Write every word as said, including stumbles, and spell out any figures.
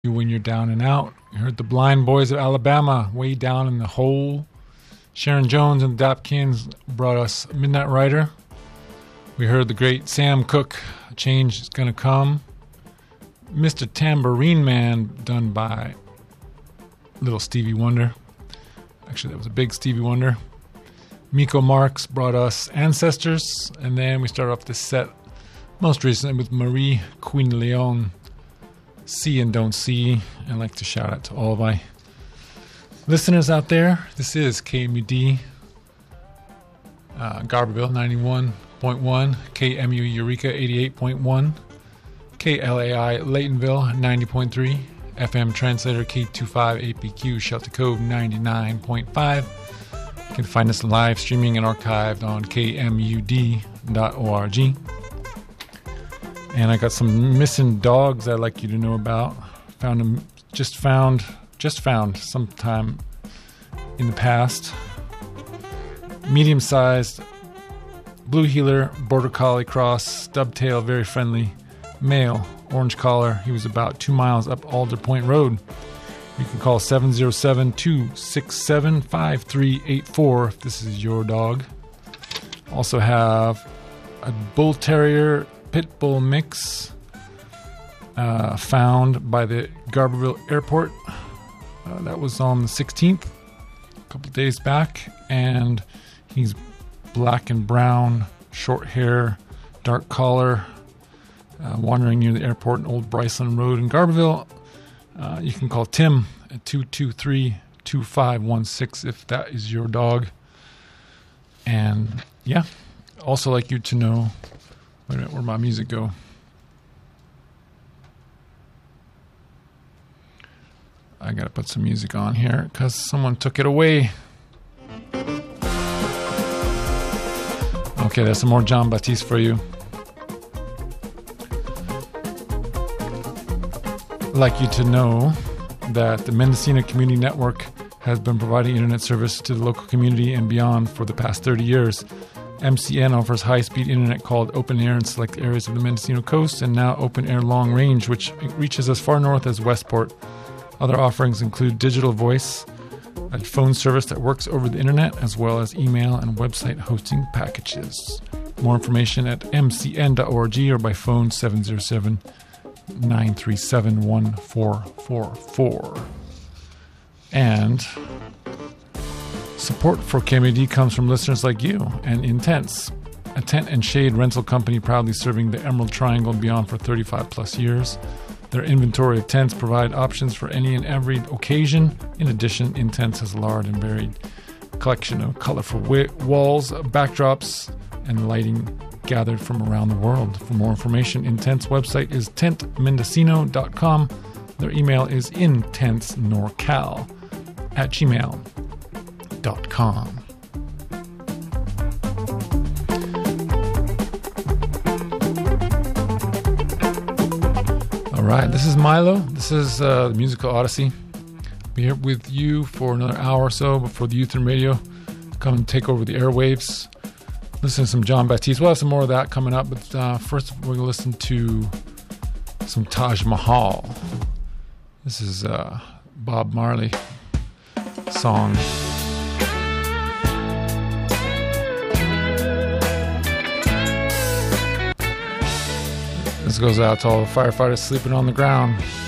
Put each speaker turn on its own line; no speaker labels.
You when you're down and out. You heard the Blind Boys of Alabama, Way Down in the Hole. Sharon Jones and the Dapkins brought us Midnight Rider. We heard the great Sam Cooke, Change is Gonna Come. Mister Tambourine Man, done by Little Stevie Wonder. Actually, that was a big Stevie Wonder. Miko Marks brought us Ancestors. And then we started off this set most recently with Marie Queen Leon, See and Don't See. I'd like to shout out to all of my listeners out there. This is K M U D, uh, Garberville ninety-one point one, K M U Eureka eighty-eight point one, K L A I Laytonville ninety point three, F M Translator K twenty-five A P Q Shelter Cove ninety-nine point five. You can find us live streaming and archived on K M U D dot org. And I got some missing dogs I'd like you to know about. Found them, just found, just found sometime in the past. Medium-sized, blue heeler, border collie cross, stubtail, very friendly, male, orange collar. He was about two miles up Alder Point Road. You can call seven oh seven, two six seven, five three eight four if this is your dog. Also have a bull terrier pit bull mix uh, found by the Garberville Airport. Uh, that was on the sixteenth, a couple of days back, and he's black and brown, short hair, dark collar, uh, wandering near the airport in Old Bryceland Road in Garberville. Uh, you can call Tim at two two three, two five one six if that is your dog. And yeah, also like you to know, wait a minute, where'd my music go? I gotta put some music on here because someone took it away. Okay, there's some more John Batiste for you. I'd like you to know that the Mendocino Community Network has been providing internet service to the local community and beyond for the past thirty years. M C N offers high-speed internet called Open Air in select areas of the Mendocino coast, and now Open Air Long Range, which reaches as far north as Westport. Other offerings include digital voice, a phone service that works over the internet, as well as email and website hosting packages. More information at m c n dot org or by phone seven oh seven, nine three seven, one four four four. And support for K M U D comes from listeners like you and Intense, a tent and shade rental company proudly serving the Emerald Triangle and beyond for thirty-five plus years. Their inventory of tents provide options for any and every occasion. In addition, Intense has a large and varied collection of colorful wa- walls, backdrops, and lighting gathered from around the world. For more information, Intense website is tent mendocino dot com. Their email is intensenorcal at gmail dot com. All right, this is Milo. This is uh, the Musical Odyssey. I'll be here with you for another hour or so before the Youth and Radio come and take over the airwaves. Listen to some John Batiste. We'll have some more of that coming up, but uh, first we're going to listen to some Taj Mahal. This is uh, Bob Marley song. This goes out to all the firefighters sleeping on the ground.